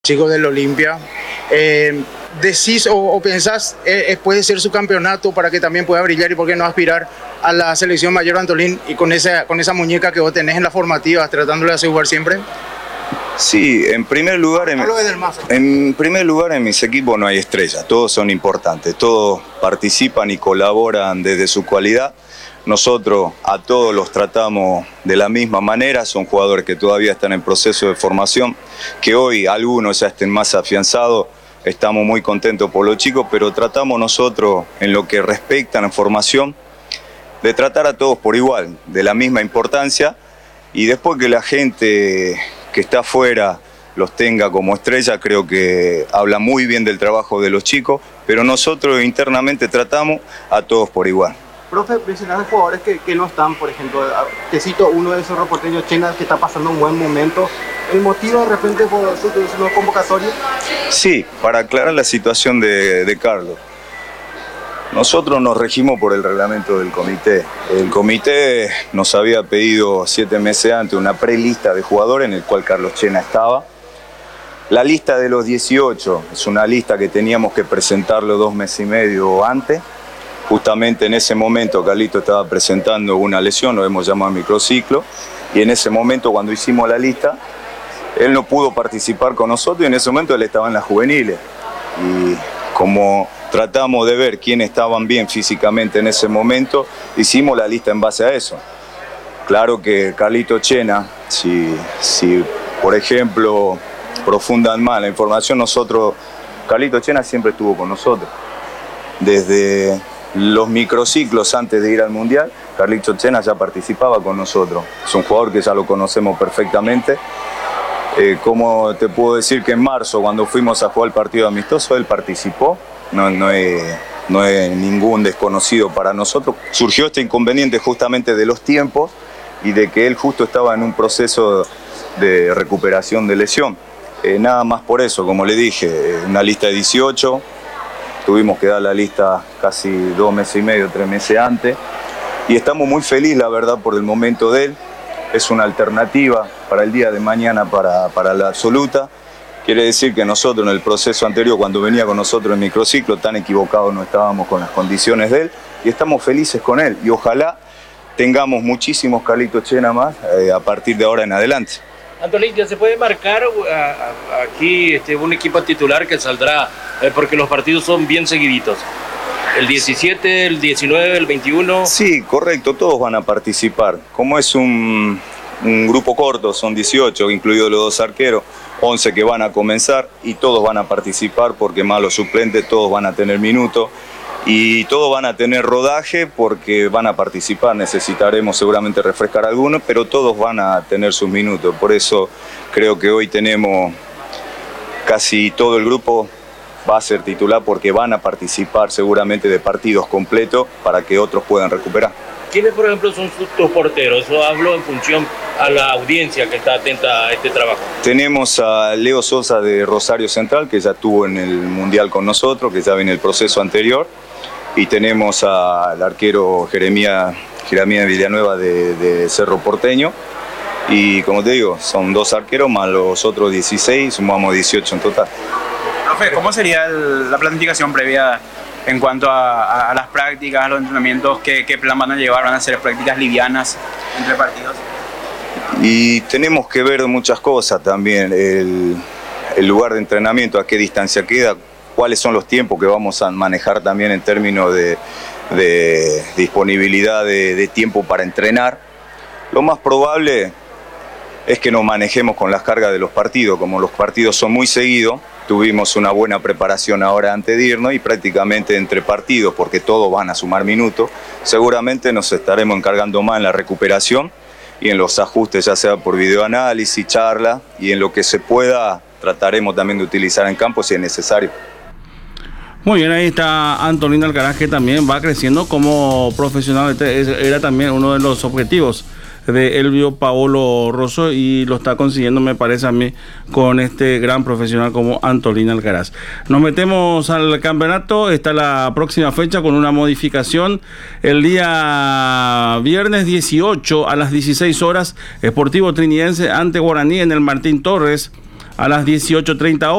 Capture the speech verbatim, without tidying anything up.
Chicos del Olimpia, eh, decís o, o pensás eh, puede ser su campeonato para que también pueda brillar y por qué no aspirar a la selección mayor, Antolín, y con esa, con esa muñeca que vos tenés en las formativas, tratándole de asegurar siempre? Sí, en primer lugar en, en primer lugar en mis equipos no hay estrellas, todos son importantes, todos participan y colaboran desde su cualidad. Nosotros a todos los tratamos de la misma manera, son jugadores que todavía están en proceso de formación, que hoy algunos ya estén más afianzados, estamos muy contentos por los chicos, pero tratamos nosotros en lo que respecta a la formación de tratar a todos por igual, de la misma importancia, y después que la gente que está afuera los tenga como estrella, creo que habla muy bien del trabajo de los chicos, pero nosotros internamente tratamos a todos por igual. Profe, mencionaste jugadores que, que no están, por ejemplo, te cito uno de esos reporteros Chena que está pasando un buen momento. ¿El motivo de repente por su, su convocatoria? Sí, para aclarar la situación de, de Carlos. Nosotros nos regimos por el reglamento del comité. El comité nos había pedido siete meses antes una prelista de jugadores en el cual Carlos Chena estaba. La lista de los dieciocho es una lista que teníamos que presentarlo dos meses y medio antes. Justamente en ese momento Carlito estaba presentando una lesión, lo hemos llamado microciclo, y en ese momento cuando hicimos la lista, él no pudo participar con nosotros y en ese momento él estaba en las juveniles. Y como tratamos de ver quiénes estaban bien físicamente en ese momento, hicimos la lista en base a eso. Claro que Carlito Chena, si, si por ejemplo profundan más la información, nosotros, Carlito Chena siempre estuvo con nosotros. Desde los microciclos antes de ir al Mundial, Carlito Chena ya participaba con nosotros. Es un jugador que ya lo conocemos perfectamente. Eh, ¿Cómo te puedo decir que en marzo, cuando fuimos a jugar el partido amistoso, él participó? No, no, es, no es ningún desconocido para nosotros. Surgió este inconveniente justamente de los tiempos y de que él justo estaba en un proceso de recuperación de lesión. Eh, nada más por eso, como le dije, una lista de dieciocho. Tuvimos que dar la lista casi dos meses y medio, tres meses antes. Y estamos muy felices, la verdad, por el momento de él. Es una alternativa para el día de mañana, para, para la absoluta. Quiere decir que nosotros en el proceso anterior, cuando venía con nosotros en microciclo, tan equivocados no estábamos con las condiciones de él. Y estamos felices con él. Y ojalá tengamos muchísimos Carlitos Chena más eh, a partir de ahora en adelante. Antolín, ¿ya se puede marcar a, a, aquí este, un equipo titular que saldrá? Eh, porque los partidos son bien seguiditos. El diecisiete, el diecinueve, el veintiuno. Sí, correcto, todos van a participar. Como es un, un grupo corto, son dieciocho, incluidos los dos arqueros, once que van a comenzar y todos van a participar porque más los suplentes, todos van a tener minutos. Y todos van a tener rodaje porque van a participar, necesitaremos seguramente refrescar algunos, pero todos van a tener sus minutos. Por eso creo que hoy tenemos casi todo el grupo va a ser titular porque van a participar seguramente de partidos completos para que otros puedan recuperar. ¿Quiénes, por ejemplo, son tus porteros? Eso hablo en función a la audiencia que está atenta a este trabajo. Tenemos a Leo Sosa de Rosario Central, que ya estuvo en el Mundial con nosotros, que ya viene el proceso anterior. Y tenemos al arquero Jeremías Jeremías Villanueva de, de Cerro Porteño. Y como te digo, son dos arqueros más los otros dieciséis, sumamos dieciocho en total. Profe, ¿cómo sería el, la planificación previa en cuanto a, a, a las prácticas, a los entrenamientos? ¿Qué, qué plan van a llevar? ¿Van a ser prácticas livianas entre partidos? Y tenemos que ver muchas cosas también. El, el lugar de entrenamiento, a qué distancia queda, cuáles son los tiempos que vamos a manejar también en términos de, de disponibilidad de, de tiempo para entrenar. Lo más probable es que nos manejemos con las cargas de los partidos. Como los partidos son muy seguidos, tuvimos una buena preparación ahora antes de irnos y prácticamente entre partidos, porque todos van a sumar minutos, seguramente nos estaremos encargando más en la recuperación y en los ajustes, ya sea por videoanálisis, charla, y en lo que se pueda trataremos también de utilizar en campo si es necesario. Muy bien, ahí está Antolín Alcaraz, que también va creciendo como profesional. Este era también uno de los objetivos de Elvio Paolo Rosso y lo está consiguiendo, me parece a mí, con este gran profesional como Antolín Alcaraz. Nos metemos al campeonato. Está la próxima fecha con una modificación. El día viernes dieciocho a las dieciséis horas, Sportivo Trinidense ante Guaraní en el Martín Torres. a las dieciocho treinta horas.